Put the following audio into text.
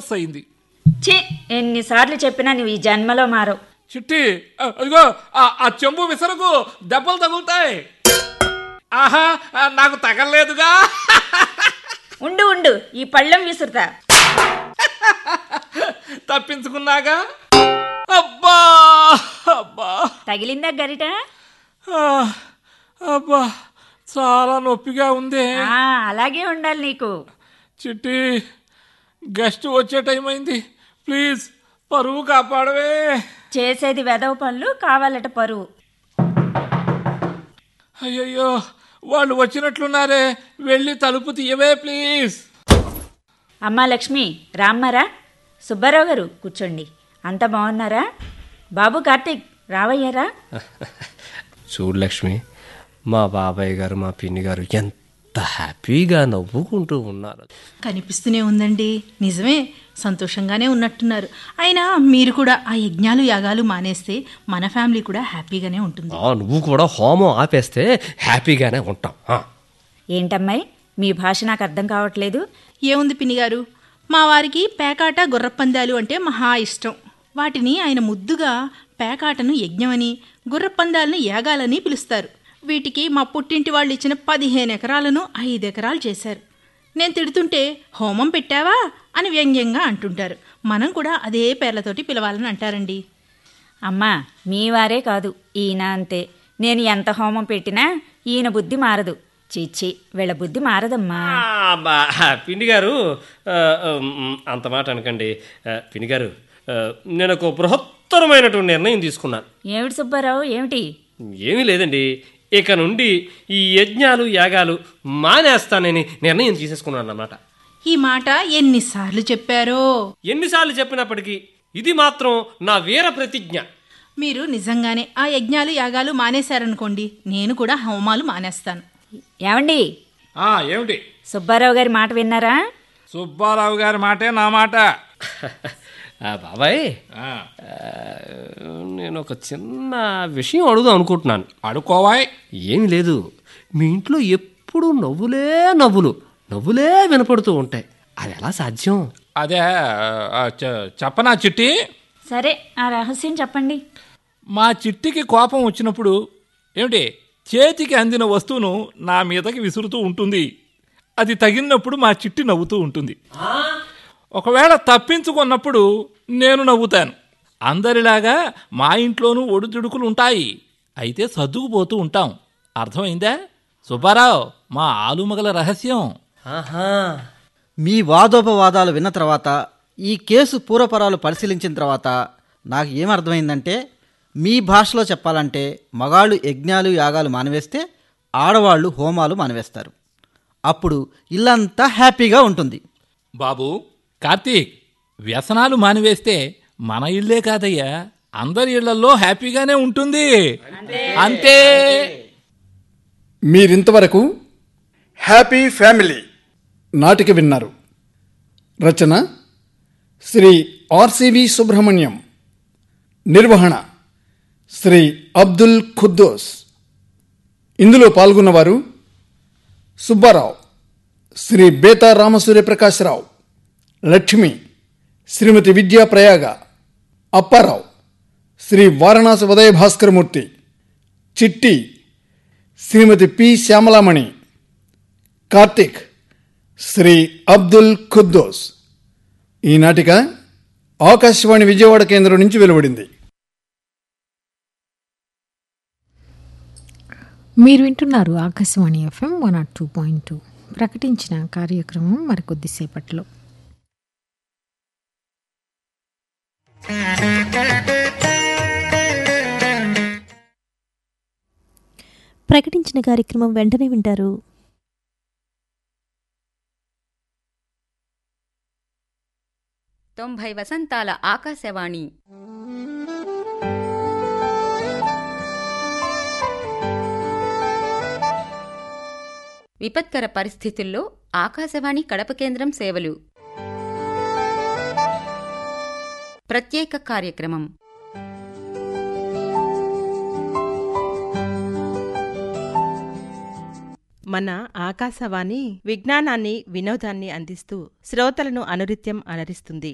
Reverse అయింది. ఛీ, ఎన్నిసార్లు చెప్పినా నువ్వు ఈ జన్మలో మారవు. చిట్టి, అదిగో ఆ చెంబు విసరకు, దెబ్బలు తగులుతాయి. ఆహా, నాకు తగలలేదుగా. ఉండు ఉండు, ఈ పళ్ళెం విసురుతా. తప్పించుకున్నాగా. అబ్బా అబ్బా, తగిలిందా గరిట? అబ్బా, చాలా నొప్పిగా ఉంది. అలాగే ఉండాలి నీకు. చిట్టి, గెస్ట్ వచ్చే టైం అయింది, ప్లీజ్ పరువు కాపాడవే. చేసేది వెదవ పనులు, కావాలట పరువు. అయ్యయ్యో, వాళ్ళు వచ్చినట్లున్నారే, వెళ్ళి తలుపు తీయవే ప్లీజ్. అమ్మా లక్ష్మి, రామ్మారా. సుబ్బారావు గారు కూర్చోండి. అంత బాగున్నారా? బాబు కార్తీక్ రావయ్యారా? చూడు లక్ష్మి, మా బాబాయ్ గారు మా పిన్ని గారు ఎంత హ్యాపీగా నవ్వుకుంటూ ఉన్నారు. కనిపిస్తూనే ఉందండి. నిజమే, సంతోషంగానే ఉన్నట్టున్నారు. అయినా మీరు కూడా ఆ యజ్ఞాలు యాగాలు మానేస్తే మన ఫ్యామిలీ కూడా హ్యాపీగానే ఉంటుంది. నువ్వు కూడా హోమం ఆపేస్తే హ్యాపీగానే ఉంటాం. ఏంటమ్మాయి, మీ భాష నాకు అర్థం కావట్లేదు. ఏముంది పిన్నిగారు, మా వారికి పేకాట గుర్రపందాలు అంటే మహా ఇష్టం. వాటిని ఆయన ముద్దుగా పేకాటను యజ్ఞమని, గుర్రపందాలను యాగాలని పిలుస్తారు. వీటికి మా పుట్టింటి వాళ్ళు ఇచ్చిన 15 ఎకరాలను 5 ఎకరాలు చేశారు. నేను తిడుతుంటే హోమం పెట్టావా అని వ్యంగ్యంగా అంటుంటారు. మనం కూడా అదే పేర్లతోటి పిలవాలని అంటారండి. అమ్మా, మీ వారే కాదు, ఈయన అంతే. నేను ఎంత హోమం పెట్టినా ఈయన బుద్ధి మారదు. చీచి, వీళ్ళ బుద్ధి మారదమ్మా. పిన్ని గారు, అంత మాట అనకండి. పిన్ని గారు, నేను ఒక బృహత్తరమైనటువంటి నిర్ణయం తీసుకున్నాను. ఏమిటి సుబ్బారావు, ఏమిటి? ఏమీ లేదండి, ఇక నుండి ఈ యజ్ఞాలు యాగాలు మానేస్తానని నిర్ణయం తీసేసుకున్నాను అన్నమాట. ఈ మాట ఎన్నిసార్లు చెప్పారో. ఎన్నిసార్లు చెప్పినప్పటికీ ఇది మాత్రం నా వీర ప్రతిజ్ఞ. మీరు నిజంగానే ఆ యజ్ఞాలు యాగాలు మానేశారనుకోండి, నేను కూడా హోమాలు మానేస్తాను. ఏమండి? ఏమిటి? సుబ్బారావు గారి మాట విన్నారా? సుబ్బారావు గారి మాటే నా మాట. బాబాయ్, నేను ఒక చిన్న విషయం అడుగుదాం అనుకుంటున్నాను. అడుకోవాయ్. ఏమి లేదు, మీ ఇంట్లో ఎప్పుడు నవ్వులే వినపడుతూ ఉంటాయి. అది ఎలా సాధ్యం? అదే, చెప్పనా చిట్టి? సరే, ఆ రహస్యం చెప్పండి. మా చిట్టికి కోపం వచ్చినప్పుడు ఏమిటి, చేతికి అందిన వస్తువును నా మీదకి విసురుతూ ఉంటుంది. అది తగిలినప్పుడు మా చిట్టి నవ్వుతూ ఉంటుంది. ఒకవేళ తప్పించుకున్నప్పుడు నేను నవ్వుతాను. అందరిలాగా మా ఇంట్లోనూ ఒడిదుడుకులు ఉంటాయి, అయితే సర్దుకుపోతూ ఉంటాం. అర్థమైందా సుబ్బారావు, మా ఆలుమగల రహస్యం? మీ వాదోపవాదాలు విన్న తర్వాత, ఈ కేసు పూర్వపరాలు పరిశీలించిన తర్వాత నాకు ఏమర్థమైందంటే, మీ భాషలో చెప్పాలంటే మగాళ్ళు యజ్ఞాలు యాగాలు మానివేస్తే ఆడవాళ్ళు హోమాలు మానివేస్తారు. అప్పుడు ఇల్లంతా హ్యాపీగా ఉంటుంది. బాబు కార్తీక్, వ్యసనాలు మానివేస్తే మన ఇల్లే కాదయ్యా, అందరి ఇళ్లలో హ్యాపీగానే ఉంటుంది. అంతే. మీరింతవరకు హ్యాపీ ఫ్యామిలీ నాటిక విన్నారు. రచన శ్రీ ఆర్సివి సుబ్రహ్మణ్యం, నిర్వహణ శ్రీ అబ్దుల్ ఖుద్దోస్. ఇందులో పాల్గొన్నవారు సుబ్బారావు, శ్రీ బేతా రామసూర్యప్రకాశ్రావు, లక్ష్మి శ్రీమతి విద్యా ప్రయాగ, అప్పారావు శ్రీ వారణాసి ఉదయ భాస్కరమూర్తి, చిట్టి శ్రీమతి పి శ్యామలామణి, కార్తిక్ శ్రీ అబ్దుల్ ఖుద్దోస్. ఈ నాటిక ఆకాశవాణి విజయవాడ కేంద్రం నుంచి వెలువడింది. మీరు వింటున్నారు ఆకాశవాణి FM 102.2. ప్రకటించిన కార్యక్రమం మరికొద్దిసేపట్లో. ప్రకటించిన కార్యక్రమం వెంటనే వింటారు. తొంభై వసంతాల ఆకాశవాణి. విపత్కర పరిస్థితుల్లో ఆకాశవాణి కడప కేంద్రం సేవలు. ప్రత్యేక కార్యక్రమం. మన ఆకాశవాణి విజ్ఞానాన్ని వినోదాన్ని అందిస్తూ శ్రోతలను అనునిత్యం అలరిస్తుంది.